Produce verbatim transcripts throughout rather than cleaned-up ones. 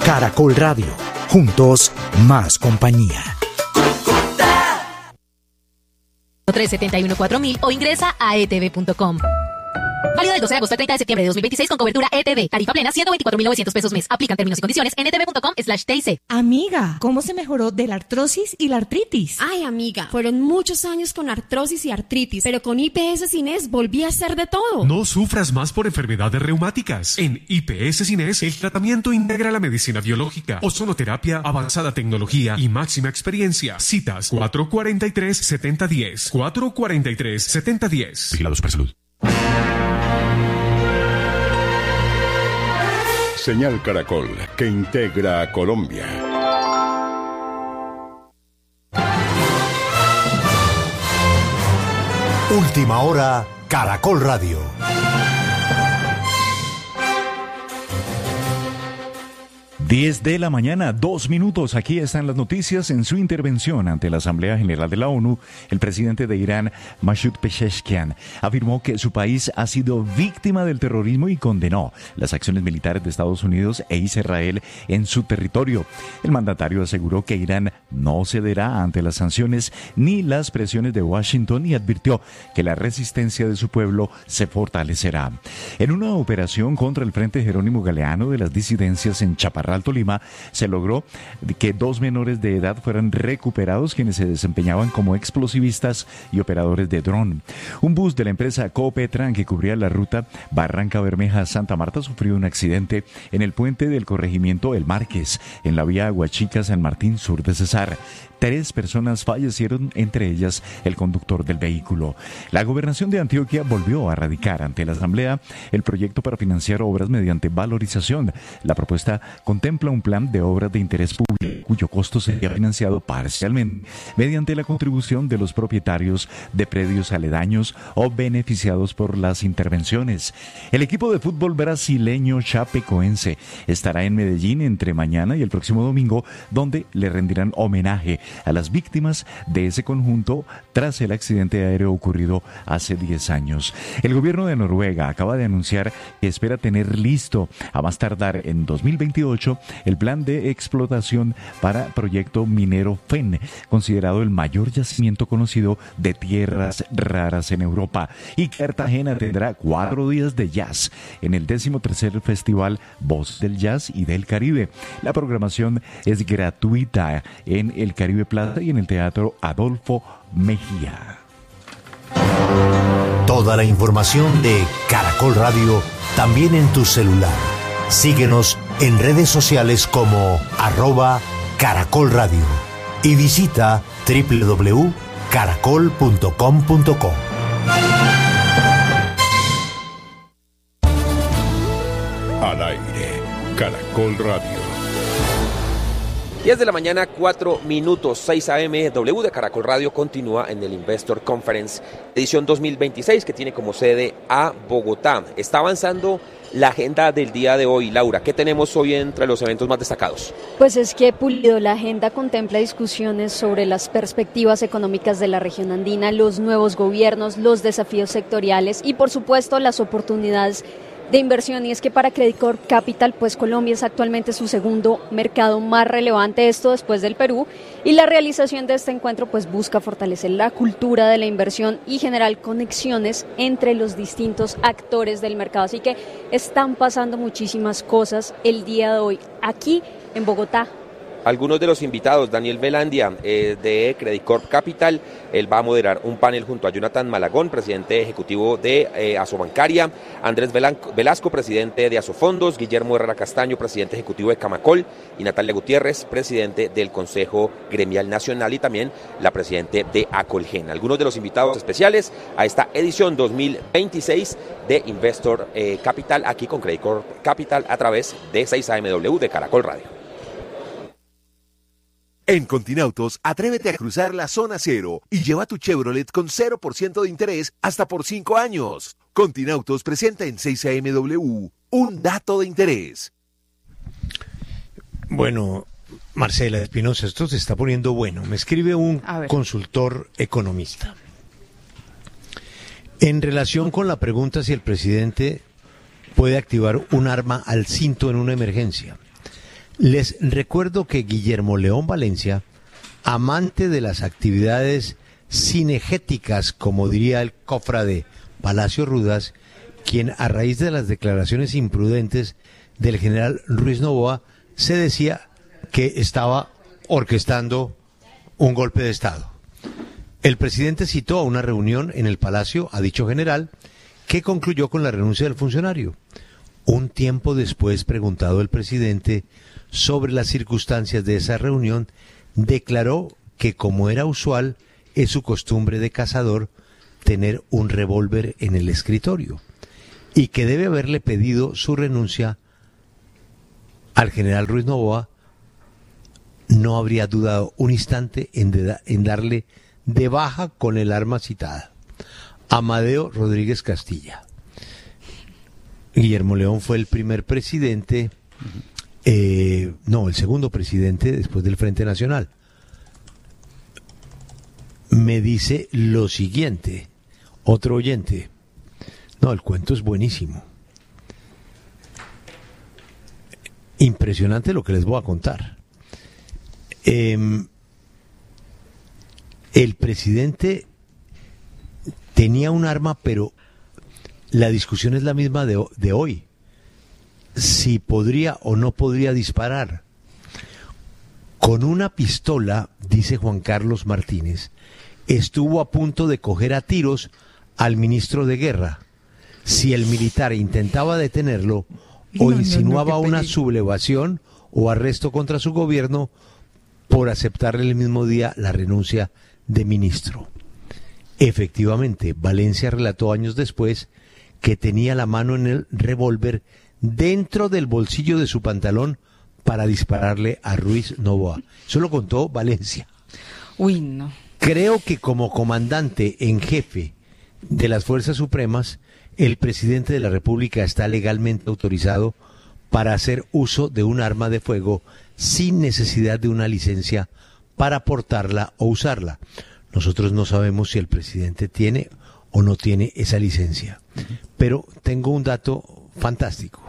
Caracol Radio. Juntos, más compañía. tres siete uno cuatro mil o ingresa a e t v punto com. Válido del doce de agosto al treinta de septiembre de dos mil veintiséis con cobertura E T V. Tarifa plena ciento veinticuatro mil novecientos pesos mes. Aplican términos y condiciones en e t v punto com slash t i c. Amiga, ¿cómo se mejoró de la artrosis y la artritis? Ay, amiga, fueron muchos años con artrosis y artritis, pero con I P S Cines volví a hacer de todo. No sufras más por enfermedades reumáticas. En I P S Cines, el tratamiento integra la medicina biológica, ozonoterapia, avanzada tecnología y máxima experiencia. Citas cuatro cuatro tres, siete cero uno cero. cuatro cuatro tres, siete cero uno cero. Vigilados por salud. Señal Caracol, que integra a Colombia. Última hora, Caracol Radio. diez de la mañana, dos minutos. Aquí están las noticias. En su intervención ante la Asamblea General de la ONU, el presidente de Irán, Masoud Pezeshkian, afirmó que su país ha sido víctima del terrorismo y condenó las acciones militares de Estados Unidos e Israel en su territorio. El mandatario aseguró que Irán no cederá ante las sanciones ni las presiones de Washington y advirtió que la resistencia de su pueblo se fortalecerá. En una operación contra el Frente Jerónimo Galeano de las disidencias en Chaparral, Tolima, se logró que dos menores de edad fueran recuperados quienes se desempeñaban como explosivistas y operadores de dron. Un bus de la empresa Copetran que cubría la ruta Barranca Bermeja-Santa Marta sufrió un accidente en el puente del corregimiento El Márquez, en la vía Aguachica-San Martín sur de Cesar. Tres personas fallecieron, entre ellas el conductor del vehículo. La gobernación de Antioquia volvió a radicar ante la Asamblea el proyecto para financiar obras mediante valorización. La propuesta contempla un plan de obras de interés público cuyo costo sería financiado parcialmente mediante la contribución de los propietarios de predios aledaños o beneficiados por las intervenciones. El equipo de fútbol brasileño Chapecoense estará en Medellín entre mañana y el próximo domingo, donde le rendirán homenaje a las víctimas de ese conjunto tras el accidente aéreo ocurrido hace diez años. El gobierno de Noruega acaba de anunciar que espera tener listo a más tardar en dos mil veintiocho el plan de explotación para proyecto minero F E N, considerado el mayor yacimiento conocido de tierras raras en Europa. Y Cartagena tendrá cuatro días de jazz en el décimo tercer Festival Voz del Jazz y del Caribe. La programación es gratuita en el Caribe Plaza y en el Teatro Adolfo Mejía. Toda la información de Caracol Radio también en tu celular. Síguenos en redes sociales como arroba Caracol Radio y visita doble u doble u doble u punto caracol punto com punto co. Al aire, Caracol Radio. diez de la mañana, cuatro minutos, seis a eme, W de Caracol Radio continúa en el Investor Conference, edición dos mil veintiséis, que tiene como sede a Bogotá. Está avanzando la agenda del día de hoy. Laura, ¿qué tenemos hoy entre los eventos más destacados? Pues es que, Pulido, la agenda contempla discusiones sobre las perspectivas económicas de la región andina, los nuevos gobiernos, los desafíos sectoriales y, por supuesto, las oportunidades de inversión. Y es que para Credit Corp Capital, pues Colombia es actualmente su segundo mercado más relevante, esto después del Perú, y la realización de este encuentro pues busca fortalecer la cultura de la inversión y generar conexiones entre los distintos actores del mercado. Así que están pasando muchísimas cosas el día de hoy aquí en Bogotá. Algunos de los invitados: Daniel Velandia, eh, de Credit Corp Capital, él va a moderar un panel junto a Jonathan Malagón, presidente ejecutivo de eh, Asobancaria, Andrés Velanco, Velasco, presidente de Asofondos, Guillermo Herrera Castaño, presidente ejecutivo de Camacol, y Natalia Gutiérrez, presidente del Consejo Gremial Nacional, y también la presidente de Acolgen. Algunos de los invitados especiales a esta edición dos mil veintiséis de Investor eh, Capital, aquí con Credit Corp Capital a través de seis a eme W de Caracol Radio. En Continautos, atrévete a cruzar la zona cero y lleva tu Chevrolet con cero por ciento de interés hasta por cinco años. Continautos presenta en seis a eme W un dato de interés. Bueno, Marcela Espinosa, esto se está poniendo bueno. Me escribe un consultor economista. En relación con la pregunta si el presidente puede activar un arma al cinto en una emergencia, Les recuerdo que Guillermo León Valencia, amante de las actividades cinegéticas, como diría el cofrade Palacio Rudas, quien a raíz de las declaraciones imprudentes del general Ruiz Noboa se decía que estaba orquestando un golpe de Estado. El presidente citó a una reunión en el Palacio a dicho general, que concluyó con la renuncia del funcionario. Un tiempo después, preguntado el presidente sobre las circunstancias de esa reunión, declaró que, como era usual, es su costumbre de cazador tener un revólver en el escritorio y que debe haberle pedido su renuncia al general Ruiz Noboa. No habría dudado un instante en, de, en darle de baja con el arma citada. Amadeo Rodríguez Castilla. Guillermo León fue el primer presidente, eh, no, el segundo presidente después del Frente Nacional. Me dice lo siguiente, otro oyente. No, el cuento es buenísimo. Impresionante lo que les voy a contar. Eh, el presidente tenía un arma, pero la discusión es la misma de, de hoy. Si podría o no podría disparar. Con una pistola, dice Juan Carlos Martínez, estuvo a punto de coger a tiros al ministro de Guerra. Si el militar intentaba detenerlo o no, insinuaba no, no, una sublevación o arresto contra su gobierno por aceptarle el mismo día la renuncia de ministro. Efectivamente, Valencia relató años después que tenía la mano en el revólver dentro del bolsillo de su pantalón para dispararle a Ruiz Noboa. Eso lo contó Valencia. Uy, no. Creo que como comandante en jefe de las Fuerzas Supremas, el presidente de la República está legalmente autorizado para hacer uso de un arma de fuego sin necesidad de una licencia para portarla o usarla. Nosotros no sabemos si el presidente tiene o no tiene esa licencia. Pero tengo un dato fantástico.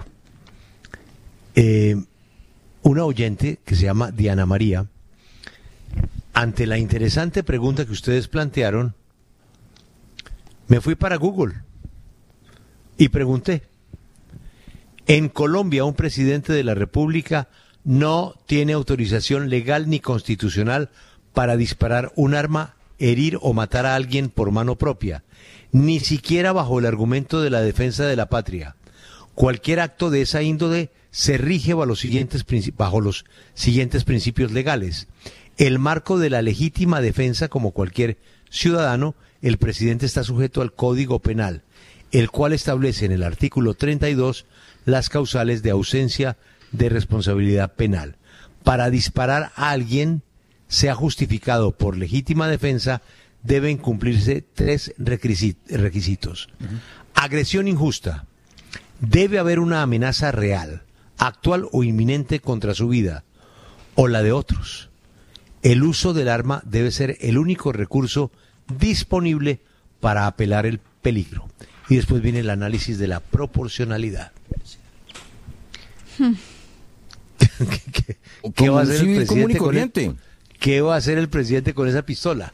Eh, una oyente que se llama Diana María, ante la interesante pregunta que ustedes plantearon, me fui para Google y pregunté. En Colombia, un presidente de la República no tiene autorización legal ni constitucional para disparar un arma, herir o matar a alguien por mano propia, ni siquiera bajo el argumento de la defensa de la patria. Cualquier acto de esa índole se rige bajo los siguientes, bajo los siguientes principios legales. El marco de la legítima defensa, como cualquier ciudadano, el presidente está sujeto al Código Penal, el cual establece en el artículo treinta y dos las causales de ausencia de responsabilidad penal. Para disparar a alguien, sea justificado por legítima defensa, deben cumplirse tres requisitos. Uh-huh. Agresión injusta. Debe haber una amenaza real, actual o inminente contra su vida o la de otros. El uso del arma debe ser el único recurso disponible para apelar el peligro. Y después viene el análisis de la proporcionalidad. Hmm. ¿Qué, qué, ¿Qué va a hacer el presidente con el, ¿Qué va a hacer el presidente con esa pistola?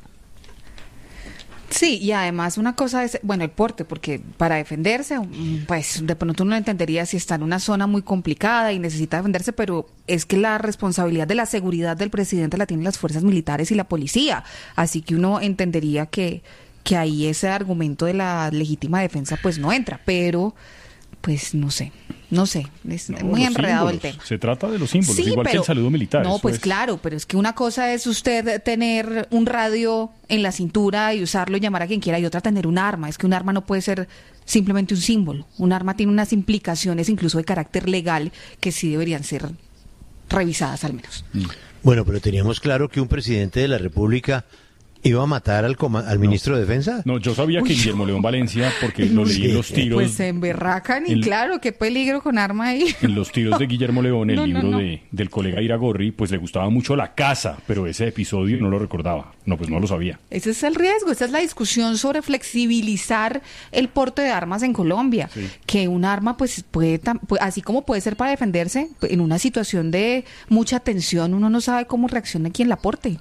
Sí, y además una cosa es, bueno, el porte, porque para defenderse, pues de pronto uno entendería si está en una zona muy complicada y necesita defenderse, pero es que la responsabilidad de la seguridad del presidente la tienen las fuerzas militares y la policía, así que uno entendería que, que ahí ese argumento de la legítima defensa pues no entra, pero pues no sé, no sé, es no, muy enredado símbolos. El tema. Se trata de los símbolos, sí, igual pero, que el saludo militar. No, pues es... claro, pero es que una cosa es usted tener un radio en la cintura y usarlo y llamar a quien quiera, y otra tener un arma. Es que un arma no puede ser simplemente un símbolo. Un arma tiene unas implicaciones incluso de carácter legal que sí deberían ser revisadas al menos. Bueno, pero teníamos claro que un presidente de la República ¿Iba a matar al, coma- al ministro no. de Defensa? No, yo sabía Uy. que Guillermo León Valencia, porque lo leí en los tiros. Pues se emberracan y el- claro, qué peligro con arma ahí. En los tiros de Guillermo León, el No, no, libro no. De, del colega Iragorri, pues le gustaba mucho la caza, pero ese episodio no lo recordaba. No, pues no lo sabía. Ese es el riesgo, esa es la discusión sobre flexibilizar el porte de armas en Colombia, Sí. que un arma pues puede, tam- pu- así como puede ser para defenderse, en una situación de mucha tensión uno no sabe cómo reacciona quien la porte.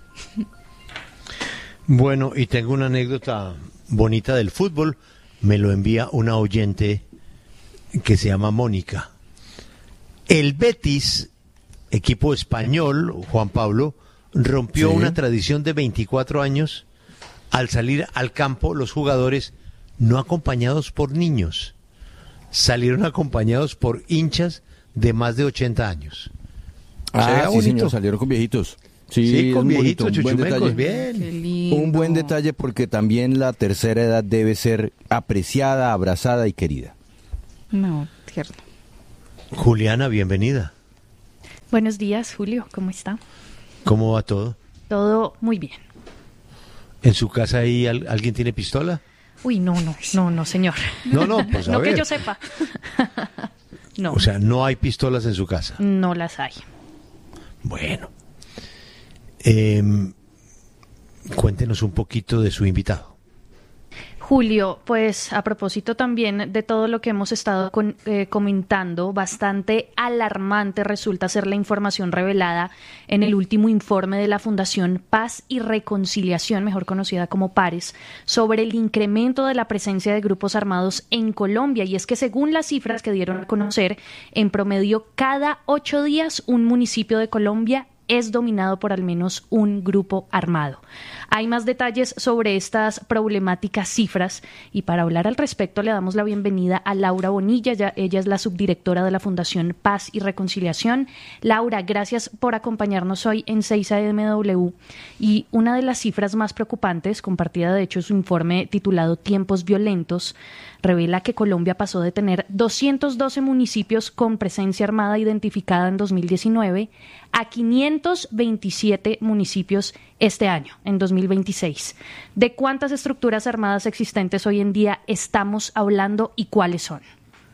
Bueno, y tengo una anécdota bonita del fútbol. Me lo envía una oyente que se llama Mónica. El Betis, equipo español, Juan Pablo, rompió Sí. una tradición de veinticuatro años al salir al campo los jugadores no acompañados por niños, salieron acompañados por hinchas de más de ochenta años. Ah, ¿Se ve sí, bonito? señor, salieron con viejitos. Sí, Sí, es con bonito, viejitos, un buen chuchumecos, detalle. bien. Un buen detalle porque también la tercera edad debe ser apreciada, abrazada y querida. No, tierno. Juliana, bienvenida. Buenos días, Julio, ¿cómo está? ¿Cómo va todo? Todo muy bien. ¿En su casa ahí al- alguien tiene pistola? Uy, no, no, no, no, señor. No, no, pues a No ver. que yo sepa. No, O sea, no hay pistolas en su casa. no las hay. Bueno. Em, cuéntenos un poquito de su invitado. Julio, pues a propósito también de todo lo que hemos estado con- eh, comentando, bastante alarmante resulta ser la información revelada en el último informe de la Fundación Paz y Reconciliación, mejor conocida como PARES, sobre el incremento de la presencia de grupos armados en Colombia. Y es que según las cifras que dieron a conocer, en promedio cada ocho días un municipio de Colombia es dominado por al menos un grupo armado. Hay más detalles sobre estas problemáticas cifras y para hablar al respecto le damos la bienvenida a Laura Bonilla. Ya, ella es la subdirectora de la Fundación Paz y Reconciliación. Laura, gracias por acompañarnos hoy en seis A M W. Y una de las cifras más preocupantes, compartida de hecho en su informe titulado Tiempos Violentos, revela que Colombia pasó de tener doscientos doce municipios con presencia armada identificada en dos mil diecinueve a quinientos veintisiete municipios este año, en dos mil veintiséis. ¿De cuántas estructuras armadas existentes hoy en día estamos hablando y cuáles son?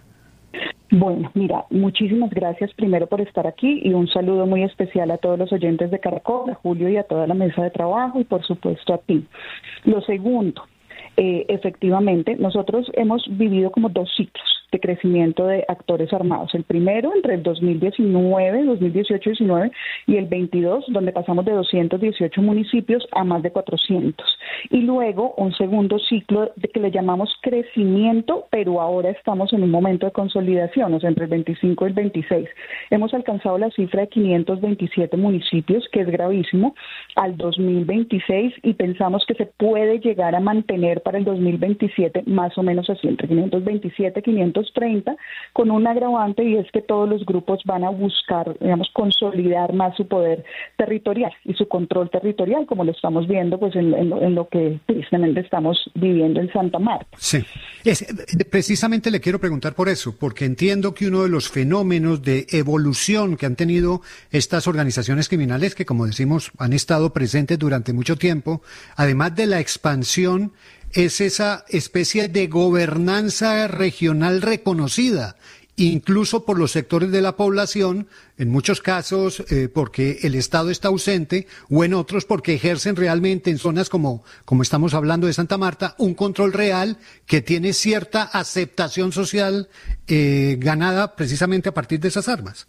Bueno, mira, muchísimas gracias primero por estar aquí y un saludo muy especial a todos los oyentes de Caracol, a Julio y a toda la mesa de trabajo y por supuesto a ti. Lo segundo, eh, efectivamente, nosotros hemos vivido como dos ciclos de crecimiento de actores armados. El primero entre el dos mil diecinueve, dos mil dieciocho diecinueve y el veintidós, donde pasamos de doscientos dieciocho municipios a más de cuatrocientos. Y luego un segundo ciclo de que le llamamos crecimiento, pero ahora estamos en un momento de consolidación, o sea, entre el veinticinco y el veintiséis. Hemos alcanzado la cifra de quinientos veintisiete municipios, que es gravísimo, al dos mil veintiséis y pensamos que se puede llegar a mantener para el dos mil veintisiete más o menos así, entre quinientos veintisiete y quinientos treinta, con un agravante y es que todos los grupos van a buscar, digamos, consolidar más su poder territorial y su control territorial, como lo estamos viendo pues en, en, lo, en lo que tristemente estamos viviendo en Santa Marta. Sí, es, precisamente le quiero preguntar por eso, porque entiendo que uno de los fenómenos de evolución que han tenido estas organizaciones criminales, que como decimos han estado presentes durante mucho tiempo, además de la expansión, es esa especie de gobernanza regional reconocida, incluso por los sectores de la población, en muchos casos eh, porque el Estado está ausente, o en otros porque ejercen realmente en zonas como, como estamos hablando de Santa Marta, un control real que tiene cierta aceptación social eh, ganada precisamente a partir de esas armas.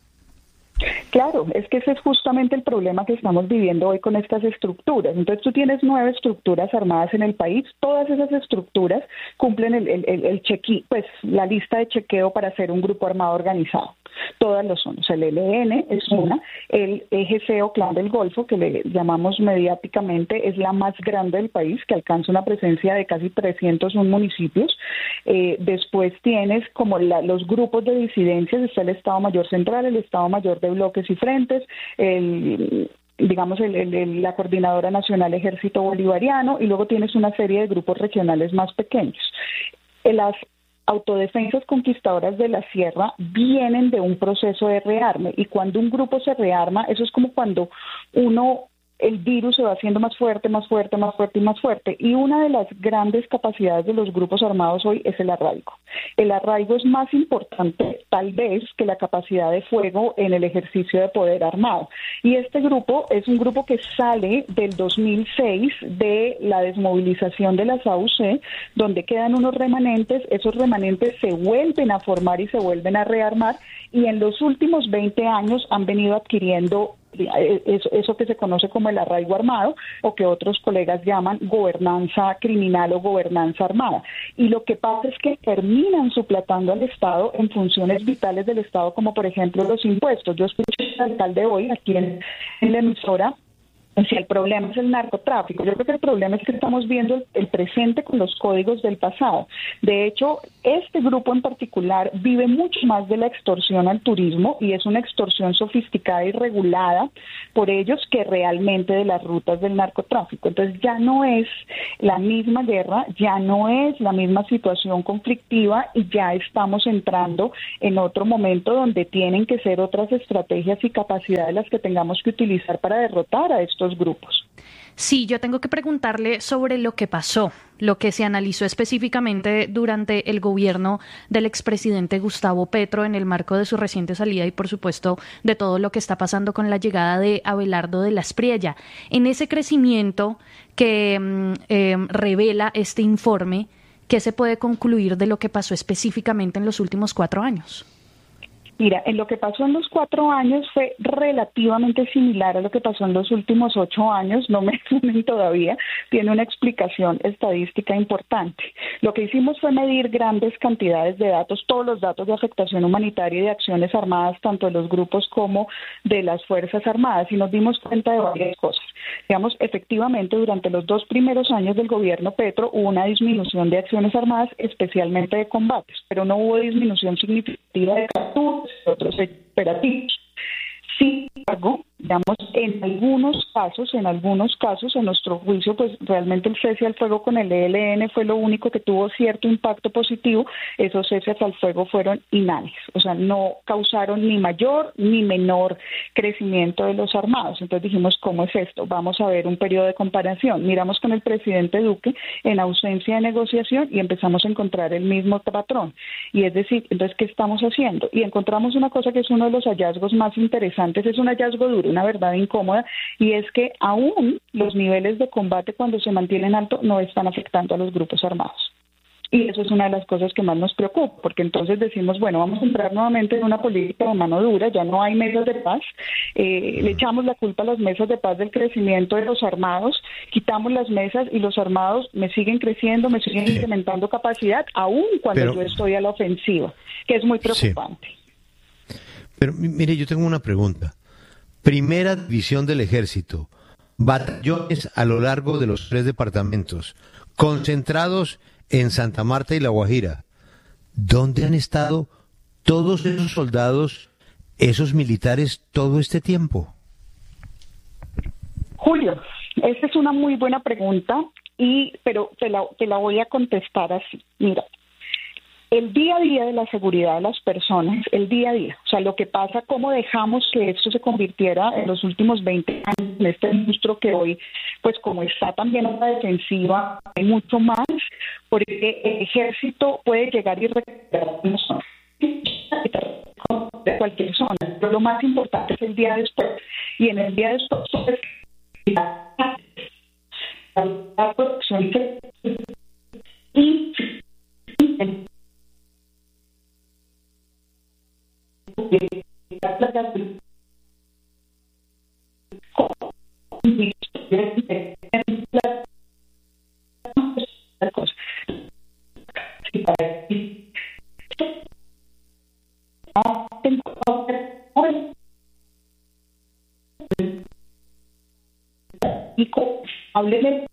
Claro, es que ese es justamente el problema que estamos viviendo hoy con estas estructuras. Entonces tú tienes nueve estructuras armadas en el país, todas esas estructuras cumplen el, el, el, el chequi, pues la lista de chequeo para ser un grupo armado organizado. Todas lo son. O sea, el E L N es una, el E G C o Clan del Golfo, que le llamamos mediáticamente, es la más grande del país, que alcanza una presencia de casi trescientos uno municipios. Eh, después tienes como la, los grupos de disidencias, está el Estado Mayor Central, el Estado Mayor de Bloques y Frentes, el... digamos, el, el, la Coordinadora Nacional Ejército Bolivariano, y luego tienes una serie de grupos regionales más pequeños. Las autodefensas conquistadoras de la sierra vienen de un proceso de rearme, y cuando un grupo se rearma, eso es como cuando uno el virus se va haciendo más fuerte, más fuerte, más fuerte y más fuerte. Y una de las grandes capacidades de los grupos armados hoy es el arraigo. El arraigo es más importante, tal vez, que la capacidad de fuego en el ejercicio de poder armado. Y este grupo es un grupo que sale del dos mil seis de la desmovilización de las A U C, donde quedan unos remanentes, esos remanentes se vuelven a formar y se vuelven a rearmar, y en los últimos veinte años han venido adquiriendo eso, eso que se conoce como el arraigo armado, o que otros colegas llaman gobernanza criminal o gobernanza armada. Y lo que pasa es que terminan suplantando al Estado en funciones vitales del Estado, como por ejemplo los impuestos. Yo escuché al alcalde hoy aquí en, en la emisora. Si el problema es el narcotráfico, yo creo que el problema es que estamos viendo el, el presente con los códigos del pasado. De hecho, este grupo en particular vive mucho más de la extorsión al turismo, y es una extorsión sofisticada y regulada por ellos, que realmente de las rutas del narcotráfico. Entonces ya no es la misma guerra, ya no es la misma situación conflictiva, y ya estamos entrando en otro momento donde tienen que ser otras estrategias y capacidades las que tengamos que utilizar para derrotar a estos grupos. Sí, yo tengo que preguntarle sobre lo que pasó, lo que se analizó específicamente durante el gobierno del expresidente Gustavo Petro en el marco de su reciente salida, y por supuesto de todo lo que está pasando con la llegada de Abelardo de la Espriella. En ese crecimiento que eh, revela este informe, ¿qué se puede concluir de lo que pasó específicamente en los últimos cuatro años? Mira, en lo que pasó en los cuatro años fue relativamente similar a lo que pasó en los últimos ocho años, no me sumen todavía, tiene una explicación estadística importante. Lo que hicimos fue medir grandes cantidades de datos, todos los datos de afectación humanitaria y de acciones armadas, tanto de los grupos como de las Fuerzas Armadas, y nos dimos cuenta de varias cosas. Digamos, efectivamente, durante los dos primeros años del gobierno Petro hubo una disminución de acciones armadas, especialmente de combates, pero no hubo disminución significativa de capturas, otros operativos. Sin embargo, digamos, en algunos casos, en algunos casos, en nuestro juicio, pues realmente el cese al fuego con el E L N fue lo único que tuvo cierto impacto positivo. Esos ceses al fuego fueron inhábiles, o sea, no causaron ni mayor ni menor crecimiento de los armados. Entonces dijimos, ¿cómo es esto? Vamos a ver un periodo de comparación. Miramos con el presidente Duque en ausencia de negociación y empezamos a encontrar el mismo patrón. Y es decir, entonces, ¿qué estamos haciendo? Y encontramos una cosa que es uno de los hallazgos más interesantes. Es un hallazgo duro, una verdad incómoda, y es que aún los niveles de combate, cuando se mantienen altos, no están afectando a los grupos armados. Y eso es una de las cosas que más nos preocupa, porque entonces decimos, bueno, vamos a entrar nuevamente en una política de mano dura, ya no hay mesas de paz, eh, le echamos la culpa a las mesas de paz del crecimiento de los armados, quitamos las mesas y los armados me siguen creciendo, me siguen incrementando capacidad, aún cuando Pero, yo estoy a la ofensiva, que es muy preocupante. Sí. Pero mire, yo tengo una pregunta. Primera división del ejército, batallones a lo largo de los tres departamentos, concentrados en Santa Marta y La Guajira. ¿Dónde han estado todos esos soldados, esos militares, todo este tiempo? Julio, esa es una muy buena pregunta, y pero te la, te la voy a contestar así. Mira, el día a día de la seguridad de las personas, el día a día, o sea, lo que pasa, cómo dejamos que esto se convirtiera en los últimos veinte años en este monstruo que hoy, pues como está también en la defensiva, hay mucho más, porque el ejército puede llegar y recuperar una zona de cualquier zona, pero lo más importante es el día después, y en el día después es la producción y y háblele